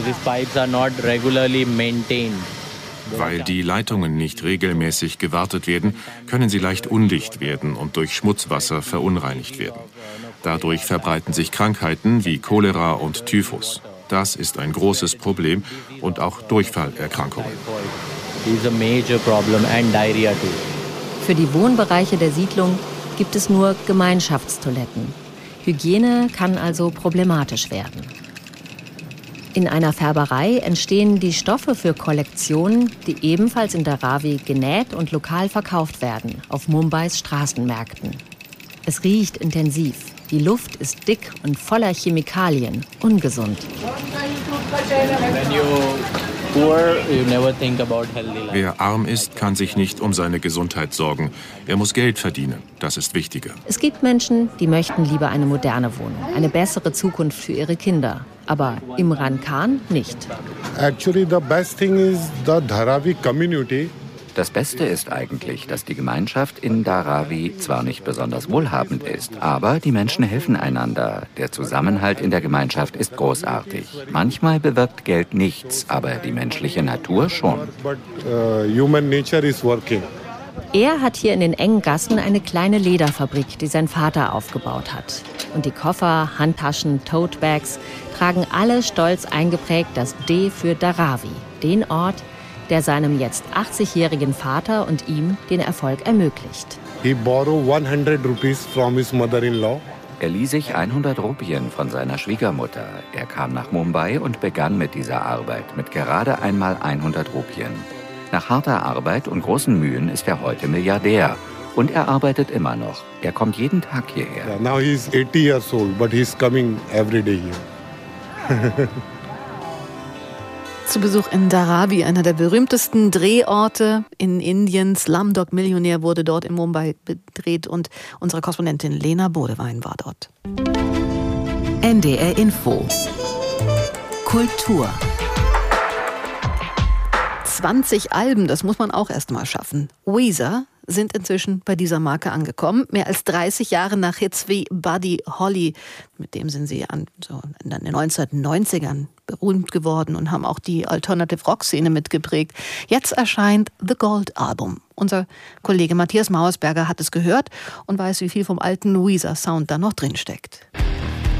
Speaker 22: weil die Leitungen nicht regelmäßig gewartet werden, können sie leicht undicht werden und durch Schmutzwasser verunreinigt werden. Dadurch verbreiten sich Krankheiten wie Cholera und Typhus. Das ist ein großes Problem und auch Durchfallerkrankungen.
Speaker 23: is a major problem and diarrhea too.
Speaker 21: Für die Wohnbereiche der Siedlung gibt es nur Gemeinschaftstoiletten. Hygiene kann also problematisch werden. In einer Färberei entstehen die Stoffe für Kollektionen, die ebenfalls in Dharavi genäht und lokal verkauft werden, auf Mumbais Straßenmärkten. Es riecht intensiv. Die Luft ist dick und voller Chemikalien, ungesund.
Speaker 22: Wer arm ist, kann sich nicht um seine Gesundheit sorgen. Er muss Geld verdienen. Das ist wichtiger.
Speaker 21: Es gibt Menschen, die möchten lieber eine moderne Wohnung, eine bessere Zukunft für ihre Kinder. Aber Imran Khan nicht.
Speaker 1: Actually, the best thing is the Dharavi community.
Speaker 3: Das Beste ist eigentlich, dass die Gemeinschaft in Dharavi zwar nicht besonders wohlhabend ist, aber die Menschen helfen einander. Der Zusammenhalt in der Gemeinschaft ist großartig. Manchmal bewirkt Geld nichts, aber die menschliche Natur schon.
Speaker 1: Human nature is working.
Speaker 21: Er hat hier in den engen Gassen eine kleine Lederfabrik, die sein Vater aufgebaut hat. Und die Koffer, Handtaschen, Totebags tragen alle stolz eingeprägt das D für Dharavi, den Ort, der seinem jetzt 80-jährigen Vater und ihm den Erfolg ermöglicht.
Speaker 1: He borrowed 100 rupees from his mother-in-law.
Speaker 3: Er lieh sich 100 Rupien von seiner Schwiegermutter. Er kam nach Mumbai und begann mit dieser Arbeit, mit gerade einmal 100 Rupien. Nach harter Arbeit und großen Mühen ist er heute Milliardär. Und er arbeitet immer noch. Er kommt jeden Tag hierher.
Speaker 1: Yeah, now he's 80 years old, but he's coming every day here.
Speaker 2: Zu Besuch in Dharavi, einer der berühmtesten Drehorte in Indien. Slumdog Millionär wurde dort in Mumbai gedreht und unsere Korrespondentin Lena Bodewein war dort.
Speaker 6: NDR Info. Kultur.
Speaker 2: 20 Alben, das muss man auch erst mal schaffen. Weezer sind inzwischen bei dieser Marke angekommen. Mehr als 30 Jahre nach Hits wie Buddy Holly, mit dem sind sie in den 1990ern berühmt geworden und haben auch die Alternative Rock Szene mitgeprägt. Jetzt erscheint The Gold Album. Unser Kollege Matthias Mauersberger hat es gehört und weiß, wie viel vom alten Weezer Sound da noch drin steckt.